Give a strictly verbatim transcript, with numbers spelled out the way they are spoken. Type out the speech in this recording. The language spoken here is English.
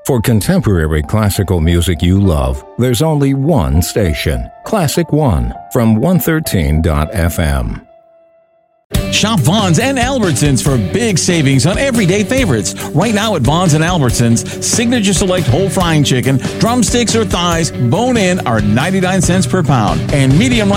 For contemporary classical music you love, there's only one station, Classic One, from one thirteen dot f m. Shop Vaughn's and Albertsons for big savings on everyday favorites. Right now at Vaughn's and Albertsons, Signature Select whole frying chicken, drumsticks or thighs, bone-in are ninety-nine cents per pound, and medium